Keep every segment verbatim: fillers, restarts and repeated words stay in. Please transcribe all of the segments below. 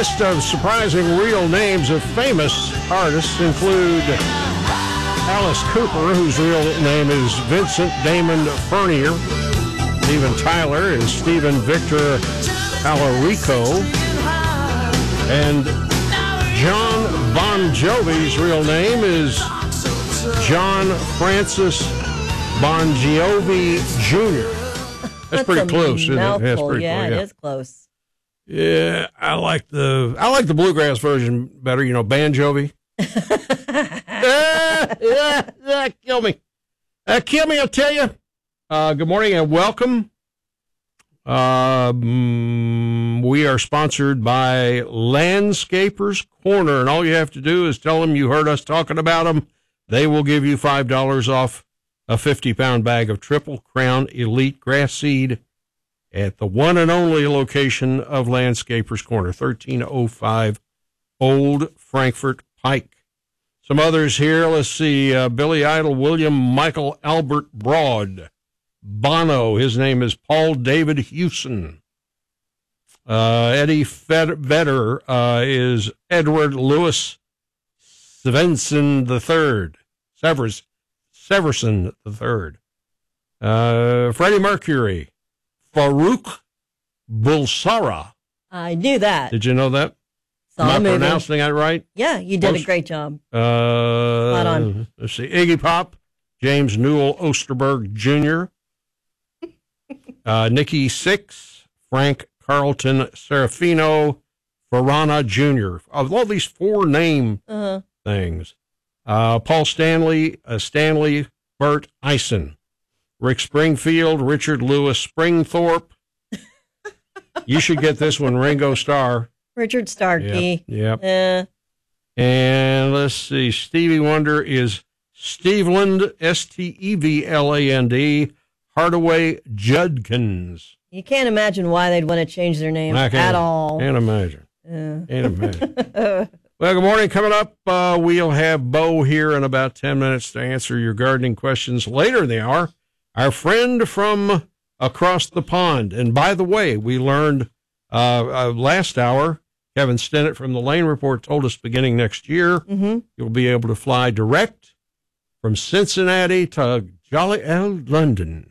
list of surprising real names of famous artists include Alice Cooper, whose real name is Vincent Damon Furnier. Steven Tyler is Stephen Victor Tallarico. And John Bon Jovi's real name is John Francis Bon Jovi Junior That's, That's pretty close, isn't it? That's pretty yeah, cool, yeah, it is close. Yeah, I like the I like the bluegrass version better. You know, Bon Jovi. yeah, yeah, yeah, kill me. Uh, kill me, I'll tell you. Uh, good morning and welcome. Um, we are sponsored by Landscapers Corner, and all you have to do is tell them you heard us talking about them. They will give you five dollars off a fifty-pound bag of Triple Crown Elite Grass Seed at the one and only location of Landscapers Corner, thirteen oh five Old Frankfort Pike. Some others here. Let's see. Uh, Billy Idol, William Michael Albert Broad. Bono, his name is Paul David Hewson. Uh, Eddie Fed- Vedder uh, is Edward Louis Svensson the Third. Severs, Severson the Third. Uh, Freddie Mercury, Farouk Bulsara. I knew that. Did you know that? Saw Am I movie. pronouncing that right? Yeah, you did Most, a great job. Uh, Spot on. Let's see. Iggy Pop, James Newell Osterberg Junior Uh, Nikki Sixx, Frank Carlton Serafino, Farana Junior Of all these four name uh-huh. things, uh, Paul Stanley, uh, Stanley Bert Eisen, Rick Springfield, Richard Lewis Springthorpe. You should get this one, Ringo Starr. Richard Starkey. Yep. yep. Uh, and let's see, Stevie Wonder is Steveland, S T E V L A N D, Hardaway Judkins. You can't imagine why they'd want to change their name at all. Can't imagine. Uh. Can't imagine. Well, good morning. Coming up, uh, we'll have Bo here in about ten minutes to answer your gardening questions later in the hour. Our friend from across the pond. And by the way, we learned uh, uh, last hour, Kevin Stennett from the Lane Report told us beginning next year, mm-hmm. you'll be able to fly direct from Cincinnati to Jolly L. London.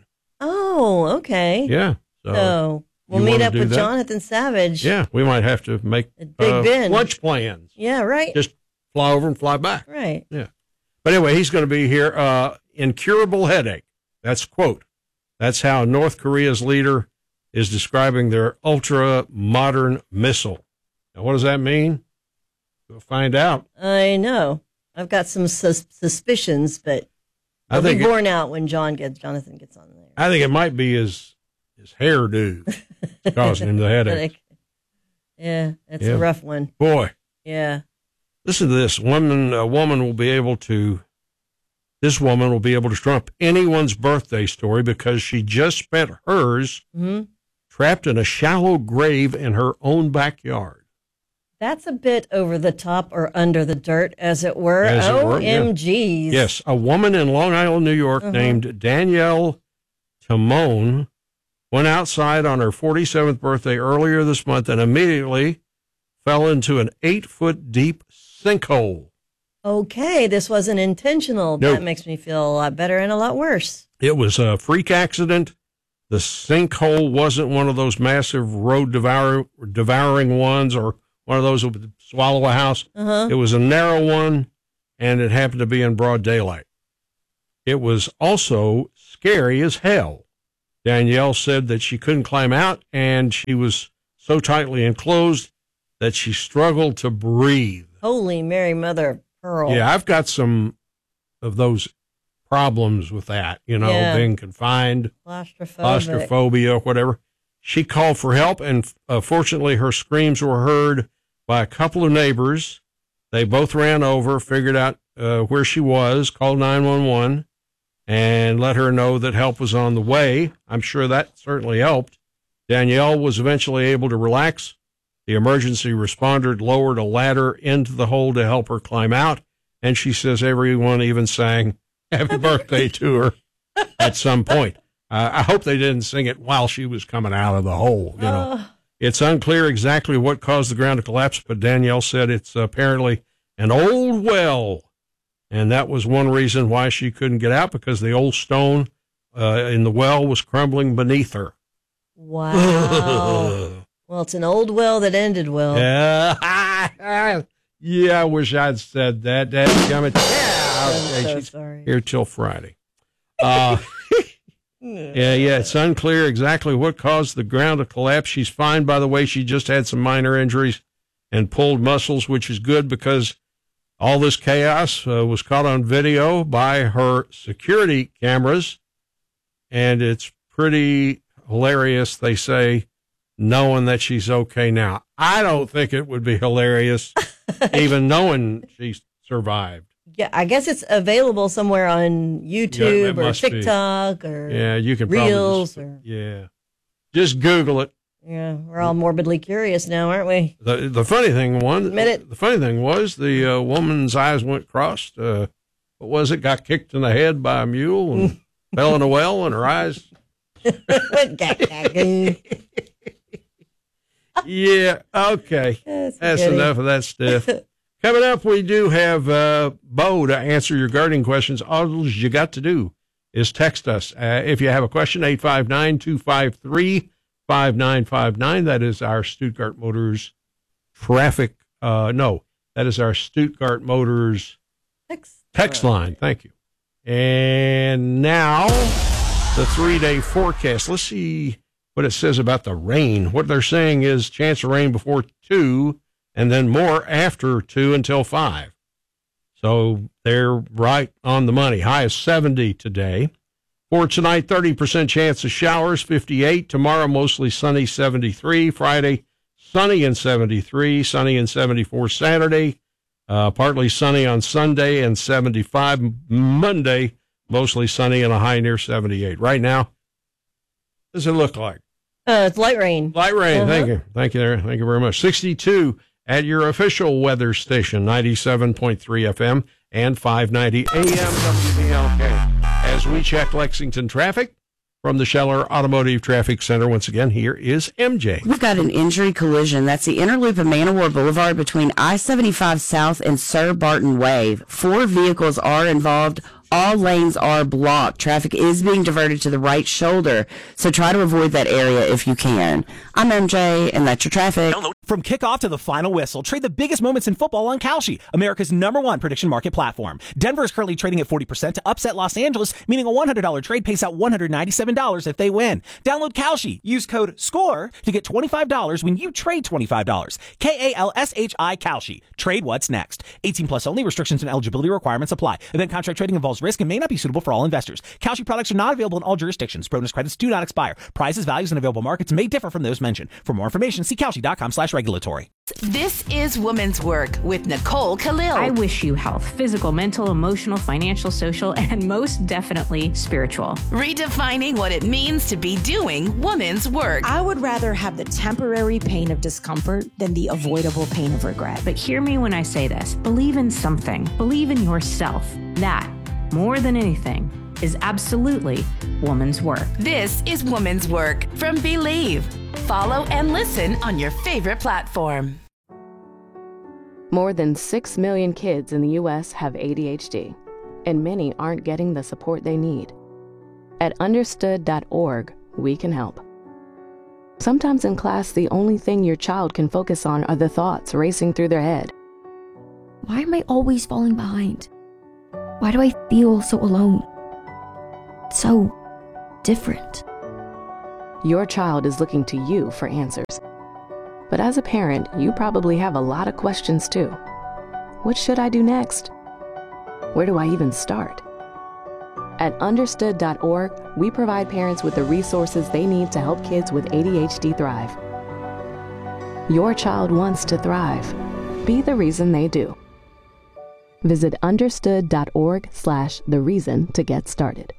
Oh, okay. Yeah. So, so we'll meet up with that? Jonathan Savage. Yeah, we might have to make a Big uh, Ben. lunch plans. Yeah, right. Just fly over and fly back. Right. Yeah. But anyway, he's going to be here. Uh, incurable headache. That's quote. That's how North Korea's leader is describing their ultra-modern missile. Now, what does that mean? We'll find out. I know. I've got some sus- suspicions, but I'll be borne it, out when John gets Jonathan gets on there. I think it might be his his hairdo causing him the headache. Yeah, it's yeah. a rough one. Boy. Yeah. Listen to this. Woman, a woman will be able to. This woman will be able to trump anyone's birthday story because she just spent hers mm-hmm. trapped in a shallow grave in her own backyard. That's a bit over the top or under the dirt, as it were. As it were, O M Gs. Yeah. Yes, a woman in Long Island, New York, uh-huh. named Danielle Timone went outside on her forty-seventh birthday earlier this month and immediately fell into an eight-foot deep sinkhole. Okay, this wasn't intentional. Nope. That makes me feel a lot better and a lot worse. It was a freak accident. The sinkhole wasn't one of those massive road devour, devouring ones or one of those that would swallow a house. Uh-huh. It was a narrow one, and it happened to be in broad daylight. It was also scary as hell. Danielle said that she couldn't climb out, and she was so tightly enclosed that she struggled to breathe. Holy Mary, Mother of Pearl. Yeah, I've got some of those problems with that, you know, yeah. being confined, Claustrophobic. claustrophobia, whatever. She called for help, and uh, fortunately her screams were heard by a couple of neighbors. They both ran over, figured out uh, where she was, called nine one one, and let her know that help was on the way. I'm sure that certainly helped. Danielle was eventually able to relax. The emergency responder lowered a ladder into the hole to help her climb out, and she says everyone even sang happy birthday to her at some point. Uh, I hope they didn't sing it while she was coming out of the hole, you know. It's unclear exactly what caused the ground to collapse, but Danielle said it's apparently an old well. And that was one reason why she couldn't get out, because the old stone uh, in the well was crumbling beneath her. Wow. Well, it's an old well that ended well. Yeah, yeah I wish I'd said that. Dadgummit. Yeah, I'm okay, so she's sorry. here till Friday. Uh, yeah, yeah, it's unclear exactly what caused the ground to collapse. She's fine, by the way. She just had some minor injuries and pulled muscles, which is good because all this chaos uh, was caught on video by her security cameras, and it's pretty hilarious, they say, knowing that she's okay now. I don't think it would be hilarious, even knowing she survived. Yeah, I guess it's available somewhere on YouTube yeah, or TikTok be. or yeah, you can Reels. Probably just, or, yeah, just Google it. Yeah, we're all morbidly curious now, aren't we? The the funny thing one, Admit it. The funny thing was the uh, woman's eyes went crossed. Uh, what was it? Got kicked in the head by a mule and fell in a well, and her eyes. Yeah. Okay. That's, That's enough of that stuff. Coming up, we do have uh, Bo to answer your gardening questions. All you got to do is text us uh, if you have a question. eight five nine, two five three, five nine five nine. That is our Stuttgart Motors traffic. Uh, no, that is our Stuttgart Motors text, text line. Thank you. And now the three-day forecast. Let's see what it says about the rain. What they're saying is chance of rain before two and then more after two until five. So they're right on the money. High is seventy today. For tonight, thirty percent chance of showers, fifty-eight. Tomorrow, mostly sunny, seventy-three. Friday, sunny and seventy-three. Sunny and seventy-four Saturday. Uh, partly sunny on Sunday and seventy-five. Monday, mostly sunny and a high near seventy-eight. Right now, what does it look like? Uh, it's light rain. Light rain. Uh-huh. Thank you. Thank you there. Thank you very much. sixty-two at your official weather station, ninety-seven point three F M and five ninety A M W B L K. As we check Lexington traffic from the Scheller Automotive Traffic Center, once again, here is M J. We've got an injury collision. That's the inner loop of Man o' War Boulevard between I seventy-five South and Sir Barton Way. Four vehicles are involved. All lanes are blocked. Traffic is being diverted to the right shoulder, so try to avoid that area if you can. I'm M J, and that's your traffic. From kickoff to the final whistle, trade the biggest moments in football on Kalshi, America's number one prediction market platform. Denver is currently trading at forty percent to upset Los Angeles, meaning a one hundred dollars trade pays out one hundred ninety-seven dollars if they win. Download Kalshi. Use code SCORE to get twenty-five dollars when you trade twenty-five dollars. K A L S H I Kalshi. Trade what's next. eighteen plus only. Restrictions and eligibility requirements apply. Event contract trading involves risk and may not be suitable for all investors. Kalshi products are not available in all jurisdictions. Bonus credits do not expire. Prices, values, and available markets may differ from those mentioned. For more information, see Kalshi.com slash regulatory. This is Women's Work with Nicole Khalil. I wish you health, physical, mental, emotional, financial, social, and most definitely spiritual. Redefining what it means to be doing women's work. I would rather have the temporary pain of discomfort than the avoidable pain of regret. But hear me when I say this. Believe in something. Believe in yourself. That, more than anything, is absolutely woman's work. This is Woman's Work from Believe. Follow and listen on your favorite platform. More than six million kids in the U S have A D H D, and many aren't getting the support they need. At understood dot org, we can help. Sometimes in class, the only thing your child can focus on are the thoughts racing through their head. Why am I always falling behind? Why do I feel so alone? So different. Your child is looking to you for answers. But as a parent, you probably have a lot of questions too. What should I do next? Where do I even start? At understood dot org, we provide parents with the resources they need to help kids with A D H D thrive. Your child wants to thrive. Be the reason they do. Visit understood dot org slash the reason to get started.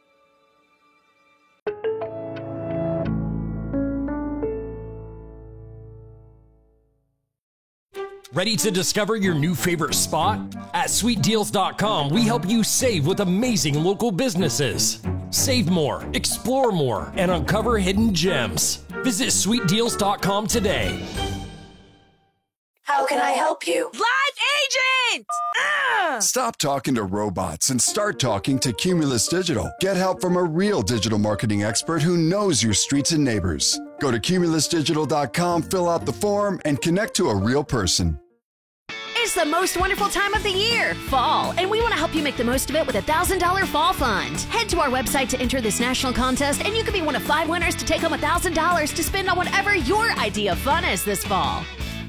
Ready to discover your new favorite spot? At sweet deals dot com, we help you save with amazing local businesses. Save more, explore more, and uncover hidden gems. Visit sweet deals dot com today. How can I help you? Live agent! Ah! Stop talking to robots and start talking to Cumulus Digital. Get help from a real digital marketing expert who knows your streets and neighbors. Go to cumulus digital dot com, fill out the form, and connect to a real person. It's the most wonderful time of the year, fall, and we want to help you make the most of it with a one thousand dollars Fall Fund. Head to our website to enter this national contest, and you could be one of five winners to take home one thousand dollars to spend on whatever your idea of fun is this fall.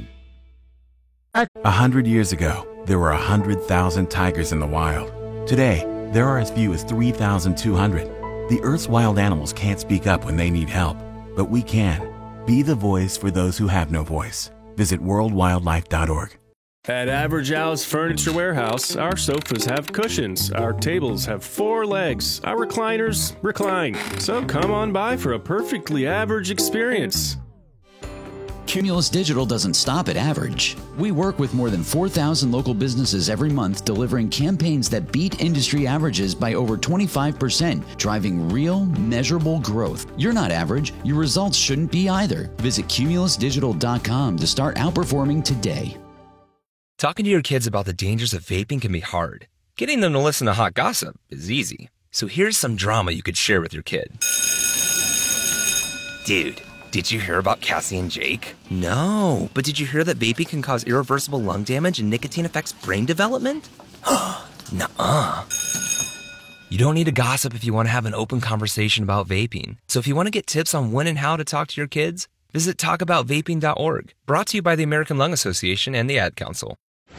A hundred years ago, there were a hundred thousand tigers in the wild. Today, there are as few as three thousand two hundred. The Earth's wild animals can't speak up when they need help, but we can. Be the voice for those who have no voice. Visit world wildlife dot org. At Average Al's Furniture Warehouse, our sofas have cushions, our tables have four legs, our recliners recline. So come on by for a perfectly average experience. Cumulus Digital doesn't stop at average. We work with more than four thousand local businesses every month, delivering campaigns that beat industry averages by over twenty-five percent, driving real, measurable growth. You're not average. Your results shouldn't be either. Visit cumulus digital dot com to start outperforming today. Talking to your kids about the dangers of vaping can be hard. Getting them to listen to hot gossip is easy. So here's some drama you could share with your kid. Dude, did you hear about Cassie and Jake? No, but did you hear that vaping can cause irreversible lung damage and nicotine affects brain development? Nuh-uh. You don't need to gossip if you want to have an open conversation about vaping. So if you want to get tips on when and how to talk to your kids, visit talk about vaping dot org. Brought to you by the American Lung Association and the Ad Council.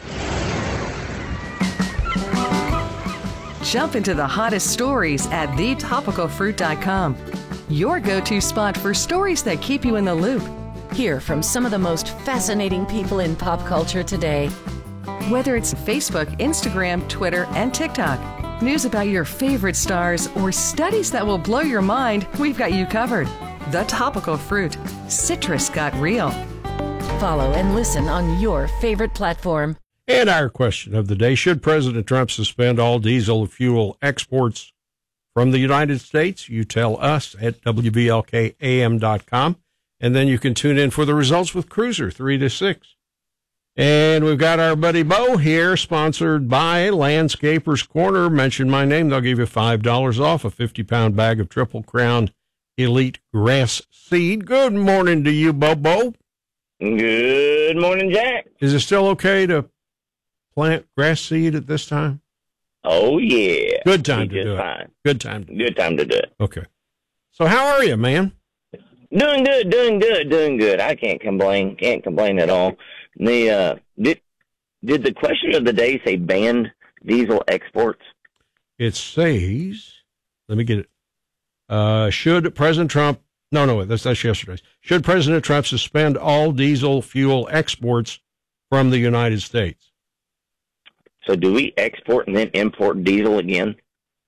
Jump into the hottest stories at the topical fruit dot com. Your go-to spot for stories that keep you in the loop. Hear from some of the most fascinating people in pop culture today. Whether it's Facebook, Instagram, Twitter, and TikTok, news about your favorite stars, or studies that will blow your mind, we've got you covered. The Topical Fruit. Citrus got real. Follow and listen on your favorite platform. And our question of the day, should President Trump suspend all diesel fuel exports from the United States? You tell us at W B L K A M dot com, and then you can tune in for the results with Cruiser, three to six. And we've got our buddy Bo here, sponsored by Landscapers Corner. Mention my name, they'll give you five dollars off a fifty-pound bag of Triple Crown Elite Grass Seed. Good morning to you, Bobo. Good morning, Jack. Is it still okay to plant grass seed at this time? Oh, yeah. Good time to do fine. it. Good time. To Good time to do it. Okay. So how are you, man? Doing good, doing good, doing good. I can't complain. Can't complain at all. The uh, did did the question of the day say banned diesel exports? It says, let me get it. Uh, should President Trump, no, no, that's, that's yesterday's. Should President Trump suspend all diesel fuel exports from the United States? So do we export and then import diesel again?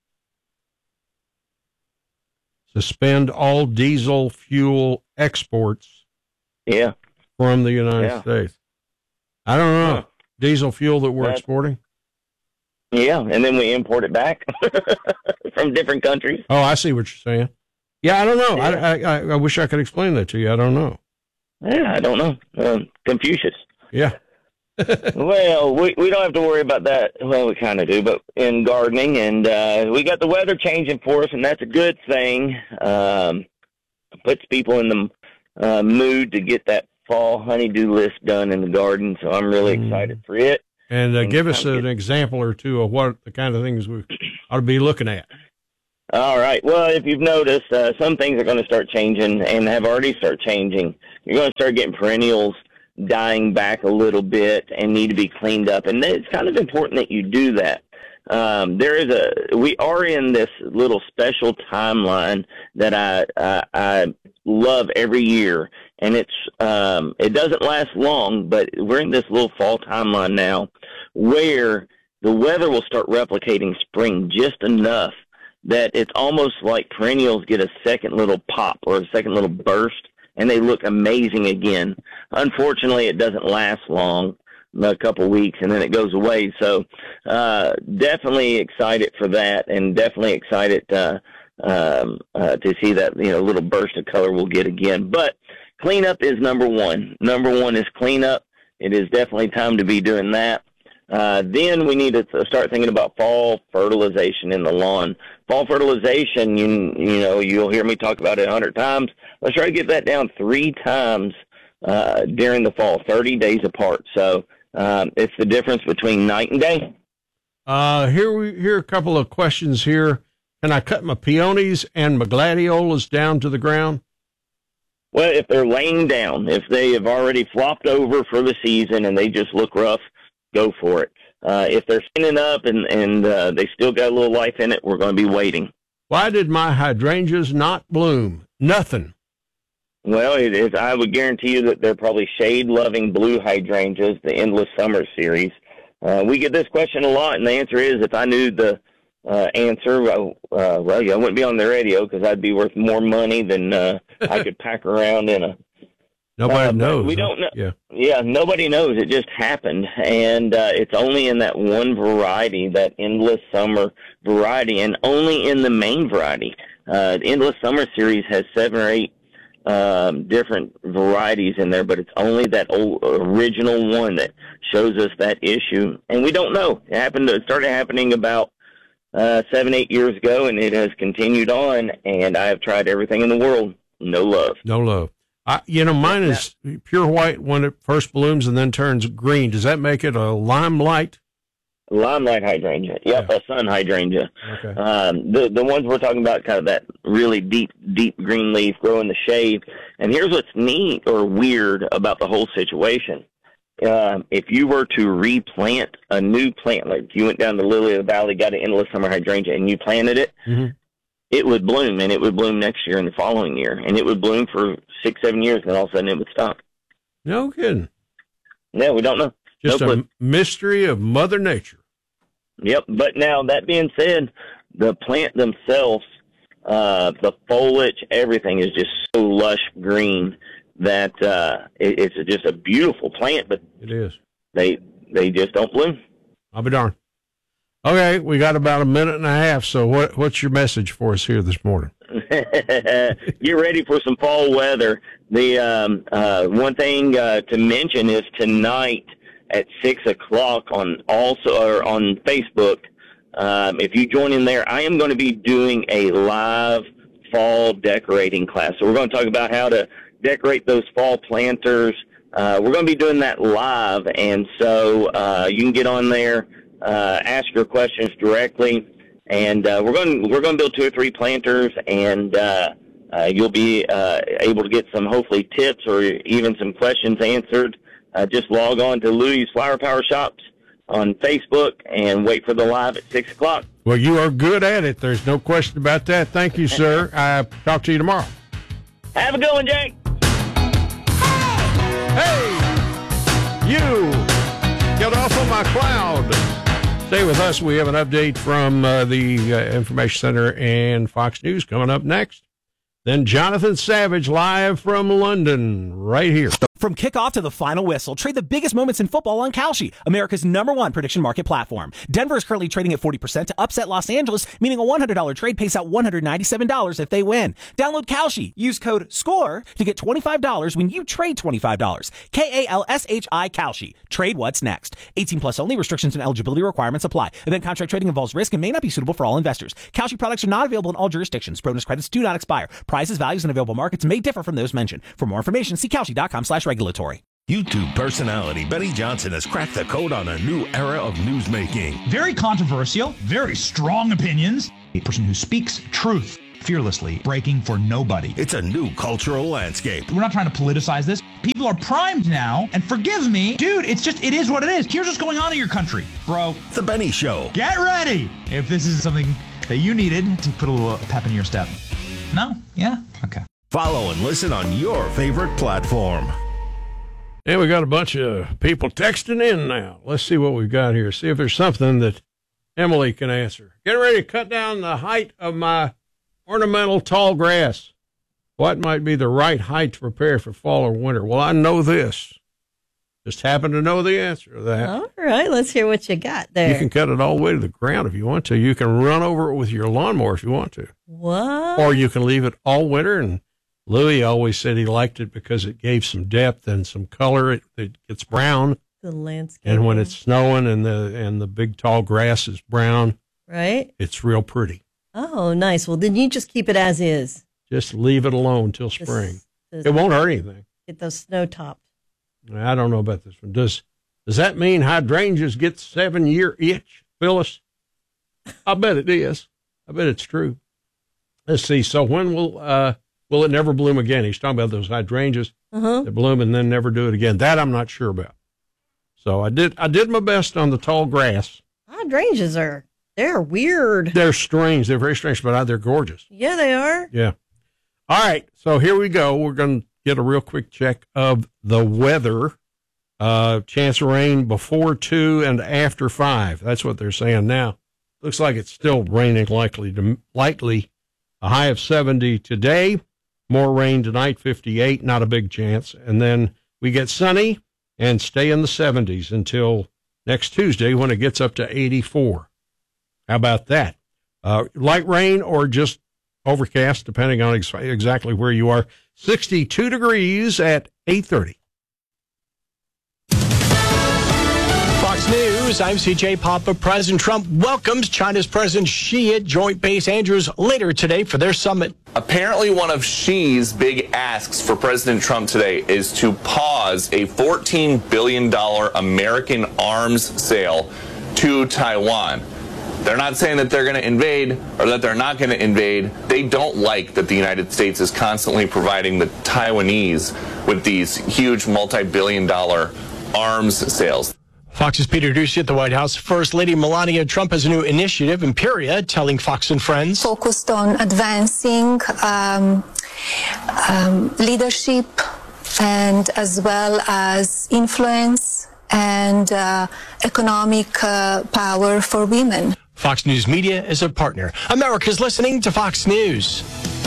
Suspend all diesel fuel exports yeah. from the United yeah. States. I don't know. Huh. Diesel fuel that we're That's, exporting? Yeah, and then we import it back from different countries. Oh, I see what you're saying. Yeah, I don't know. Yeah. I, I I wish I could explain that to you. I don't know. Yeah, I don't know. Um, Confucius. Yeah. Well, we, we don't have to worry about that. Well, we kind of do, but in gardening, and uh, we got the weather changing for us, and that's a good thing. Um, puts people in the uh, mood to get that fall honeydew list done in the garden, so I'm really mm. excited for it. And, uh, and give us an get... example or two of what the kind of things we ought to be looking at. All right. Well, if you've noticed, uh, some things are going to start changing and have already started changing. You're going to start getting perennials dying back a little bit and need to be cleaned up. And it's kind of important that you do that. Um, there is a, we are in this little special timeline that I, I, I love every year. And it's, um, it doesn't last long, but we're in this little fall timeline now where the weather will start replicating spring just enough that it's almost like perennials get a second little pop or a second little burst, and they look amazing again. Unfortunately, it doesn't last long, a couple weeks, and then it goes away. So uh, definitely excited for that, and definitely excited uh, um, uh, to see that, you know, little burst of color we'll get again. But cleanup is number one. Number one is cleanup. It is definitely time to be doing that. Uh, then we need to start thinking about fall fertilization in the lawn. Fall fertilization, you, you know, you'll hear me talk about it a hundred times. Let's try to get that down three times uh, during the fall, thirty days apart. So um, it's the difference between night and day. Uh, here we here are a couple of questions here. Can I cut my peonies and my gladiolas down to the ground? Well, if they're laying down, if they have already flopped over for the season and they just look rough, go for it. Uh, if they're standing up and, and uh, they still got a little life in it, we're going to be waiting. Why did my hydrangeas not bloom? Nothing. Well, it is. I would guarantee you that they're probably shade-loving blue hydrangeas, the Endless Summer series. Uh, we get this question a lot, and the answer is if I knew the uh, answer, uh, well, yeah, I wouldn't be on the radio because I'd be worth more money than uh, I could pack around in a Nobody uh, knows. We huh? don't know. Yeah. yeah, nobody knows. It just happened, and uh, it's only in that one variety, that Endless Summer variety, and only in the main variety. Uh, the Endless Summer series has seven or eight um, different varieties in there, but it's only that old original one that shows us that issue, and we don't know. It happened. It started happening about uh, seven, eight years ago, and it has continued on. And I have tried everything in the world. No love. No love. I, you know, mine is pure white when it first blooms and then turns green. Does that make it a limelight? Limelight hydrangea. Yep, yeah. A sun hydrangea. Okay. Um, the the ones we're talking about, kind of that really deep, deep green leaf, grow in the shade. And here's what's neat or weird about the whole situation. Um, if you were to replant a new plant, like you went down to Lily of the Valley, got an Endless Summer hydrangea, and you planted it, mm-hmm. it would bloom, and it would bloom next year and the following year, and it would bloom for six, seven years, and all of a sudden it would stop. No kidding. No, we don't know. Just no a clue. Mystery of Mother Nature. Yep, but now, that being said, the plant themselves, uh, the foliage, everything is just so lush green that uh, it, it's just a beautiful plant, but it is. They, they just don't bloom. I'll be darned. Okay, we got about a minute and a half, so what, what's your message for us here this morning? Get ready for some fall weather. The um, uh, one thing uh, to mention is tonight at six o'clock on also or on Facebook. Um, if you join in there, I am going to be doing a live fall decorating class. So we're going to talk about how to decorate those fall planters. Uh, we're going to be doing that live, and so uh, you can get on there. Uh, ask your questions directly, and uh, we're going we're going to build two or three planters, and uh, uh, you'll be uh, able to get some hopefully tips or even some questions answered. Uh, just log on to Louis Flower Power Shops on Facebook and wait for the live at six o'clock. Well, you are good at it. There's no question about that. Thank you, sir. I'll talk to you tomorrow. Have a good one, Jake. Hey, you get off of my cloud. Stay with us. We have an update from uh, the uh, Information Center and Fox News coming up next. Then Jonathan Savage live from London right here. From kickoff to the final whistle, trade the biggest moments in football on Kalshi, America's number one prediction market platform. Denver is currently trading at forty percent to upset Los Angeles, meaning a one hundred dollars trade pays out one hundred ninety-seven dollars if they win. Download Kalshi. Use code SCORE to get twenty-five dollars when you trade twenty-five dollars. K A L S H I Kalshi. Trade what's next. eighteen plus only. Restrictions and eligibility requirements apply. Event contract trading involves risk and may not be suitable for all investors. Kalshi products are not available in all jurisdictions. Bonus credits do not expire. Prices, values, and available markets may differ from those mentioned. For more information, see Kalshi.com slash regulatory. YouTube personality Benny Johnson has cracked the code on a new era of newsmaking. Very controversial, very strong opinions. A person who speaks truth fearlessly, breaking for nobody. It's a new cultural landscape. We're not trying to politicize this. People are primed now, and forgive me, dude, it's just, it is what it is. Here's what's going on in your country, bro. The Benny Show. Get ready if this is something that you needed to put a little pep in your step. No? Yeah? Okay. Follow and listen on your favorite platform. And we got a bunch of people texting in now. Let's see what we've got here. See if there's something that Emily can answer. Get ready to cut down the height of my ornamental tall grass. What might be the right height to prepare for fall or winter? Well, I know this. Just happen to know the answer to that. All right, let's hear what you got there. You can cut it all the way to the ground if you want to. You can run over it with your lawnmower if you want to. What? Or you can leave it all winter. And Louis always said he liked it because it gave some depth and some color. It, it gets brown. The landscape. And when it's snowing and the and the big tall grass is brown, right? It's real pretty. Oh, nice. Well, then you just keep it as is. Just leave it alone till spring. Does, it won't hurt anything. Get those snow topped. I don't know about this one. Does does that mean hydrangeas get seven year itch, Phyllis? I bet it is. I bet it's true. Let's see. So when will uh will it never bloom again? He's talking about those hydrangeas uh-huh. that bloom and then never do it again. That I'm not sure about. So I did I did my best on the tall grass. Hydrangeas are they're weird. They're strange. They're very strange, but they're gorgeous. Yeah, they are. Yeah. All right. So here we go. We're going to get a real quick check of the weather. Uh, chance of rain before two and after five. That's what they're saying now. Looks like it's still raining likely to likely a high of seventy today. More rain tonight, fifty-eight, not a big chance. And then we get sunny and stay in the seventies until next Tuesday when it gets up to eighty-four. How about that? Uh, light rain or just overcast, depending on ex- exactly where you are. sixty-two degrees at eight thirty. Fox News, I'm C J Papa. President Trump welcomes China's President Xi at Joint Base Andrews later today for their summit. Apparently, one of Xi's big asks for President Trump today is to pause a fourteen billion dollars American arms sale to Taiwan. They're not saying that they're going to invade or that they're not going to invade. They don't like that the United States is constantly providing the Taiwanese with these huge multi-billion dollar arms sales. Fox's Peter Doocy at the White House. First Lady Melania Trump has a new initiative, Imperia, telling Fox and Friends. Focused on advancing um, um, leadership and as well as influence and uh, economic uh, power for women. Fox News Media is a partner. America's listening to Fox News.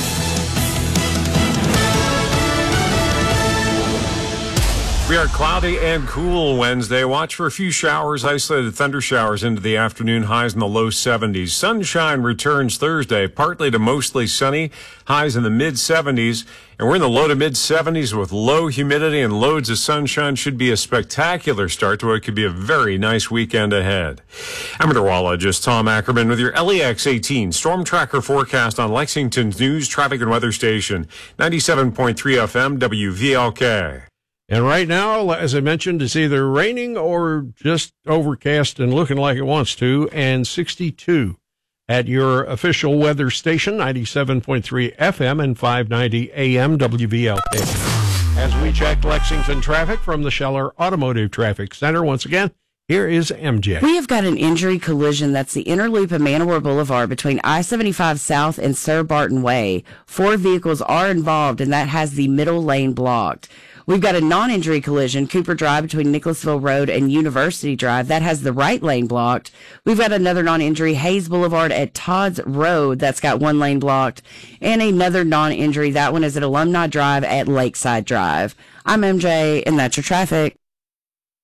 We are cloudy and cool Wednesday. Watch for a few showers, isolated thunder showers into the afternoon, highs in the low seventies. Sunshine returns Thursday, partly to mostly sunny, highs in the mid seventies. And we're in the low to mid seventies with low humidity and loads of sunshine. Should be a spectacular start to what could be a very nice weekend ahead. I'm meteorologist Tom Ackerman with your L E X eighteen Storm Tracker forecast on Lexington's news, traffic, and weather station, ninety-seven point three F M W V L K. And right now, as I mentioned, it's either raining or just overcast and looking like it wants to, and sixty-two at your official weather station, ninety-seven point three F M and five ninety A M W V L K. As we check Lexington traffic from the Scheller Automotive Traffic Center, once again, here is M J. We have got an injury collision. That's the inner loop of Manowar Boulevard between I seventy-five South and Sir Barton Way. Four vehicles are involved, and that has the middle lane blocked. We've got a non-injury collision, Cooper Drive between Nicholasville Road and University Drive. That has the right lane blocked. We've got another non-injury, Hayes Boulevard at Todd's Road. That's got one lane blocked. And another non-injury, that one is at Alumni Drive at Lakeside Drive. I'm M J, and that's your traffic.